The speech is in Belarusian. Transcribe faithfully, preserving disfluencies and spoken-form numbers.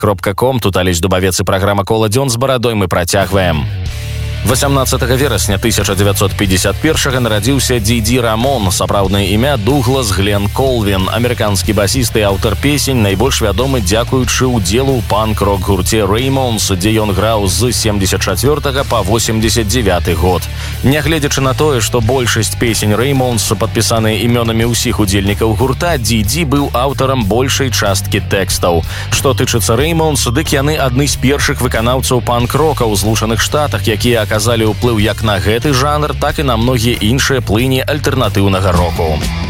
кропка ком. Тут Алесь Дубавец і праграма «Кола дзён з барадой» мы працягваем. восемнадцатага верасня тысяча девятьсот пятьдесят первого нарадзіўся Диди Рамон, сапраўднае імя Дуглас Глен Колвин, амерыканскі басіст і аўтар песень, найбольш вядомы дзякуючы ўдзелу ў панк-рок гурце Ramones, дзе ён граў з семьдесят четвёртага па восемьдесят девяты год. Нягледзячы на тое, што большасць песень Ramones падпісаныя імёнамі ўсіх удзельнікаў гурта, Диди быў аўтарам большай часткі тэкстаў. Што тычыцца Ramones, дык яны адны з першых выканаўцаў панк-рока ў Злучаных Штатах, якія аказалі ўплыў як на гэты жанр, так і на многія іншыя плыні альтэрнатыўнага року.